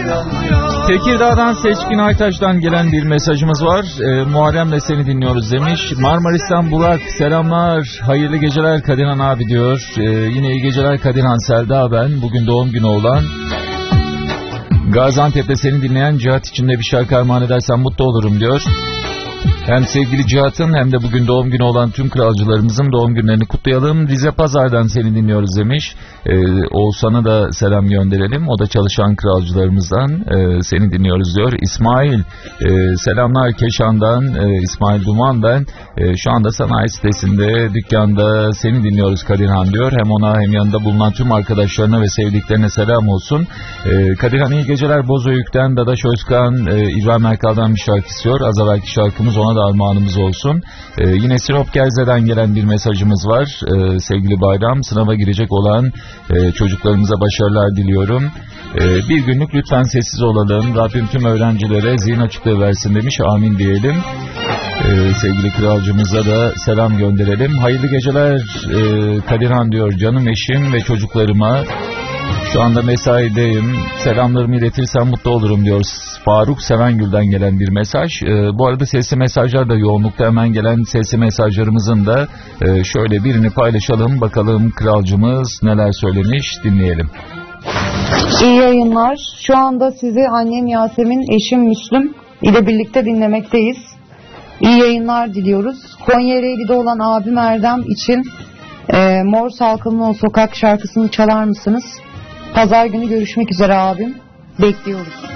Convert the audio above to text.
Tekirdağ'dan Seçkin Aytaş'tan gelen bir mesajımız var. Muharrem'le seni dinliyoruz demiş. Marmaris'ten Burak, selamlar, hayırlı geceler Kadirhan abi diyor. Yine iyi geceler Kadirhan, Selda ben. Bugün doğum günü olan. Gaziantep'te seni dinleyen Cihat için de bir şarkı armağan edersen mutlu olurum diyor. Hem sevgili Cihat'ın hem de bugün doğum günü olan tüm kralcılarımızın doğum günlerini kutlayalım. Rize Pazar'dan seni dinliyoruz demiş. Oğuzhan'a da selam gönderelim. O da çalışan kralcılarımızdan seni dinliyoruz diyor. İsmail, selamlar Keşan'dan. İsmail Duman ben. Şu anda sanayi sitesinde, dükkanda seni dinliyoruz Kadirhan diyor. Hem ona hem yanında bulunan tüm arkadaşlarına ve sevdiklerine selam olsun. Kadirhan iyi geceler. Bozüyük'ten Dadaş Özkan, İbrahim Erkal'dan bir şarkı istiyor. Az evvelki şarkımız ona da armağanımız olsun. Yine Sinop Gerze'den gelen bir mesajımız var. Sevgili Bayram, sınava girecek olan çocuklarımıza başarılar diliyorum. Bir günlük lütfen sessiz olalım. Rabbim tüm öğrencilere zihin açıklığı versin demiş. Amin diyelim. Sevgili kralcımıza da selam gönderelim. Hayırlı geceler Kadirhan diyor, canım eşim ve çocuklarıma. Şu anda mesaideyim. Selamlarımı iletirsem mutlu olurum diyor. Faruk Sevengül'den gelen bir mesaj. Bu arada sesli mesajlar da yoğunlukta, hemen gelen sesli mesajlarımızın da şöyle birini paylaşalım. Bakalım kralcımız neler söylemiş, dinleyelim. İyi yayınlar. Şu anda sizi annem Yasemin, eşim Müslüm ile birlikte dinlemekteyiz. İyi yayınlar diliyoruz. Konya Ereğli'de olan abim Erdem için Mor Salkımlı O Sokak şarkısını çalar mısınız? Pazar günü görüşmek üzere abim. Bekliyoruz.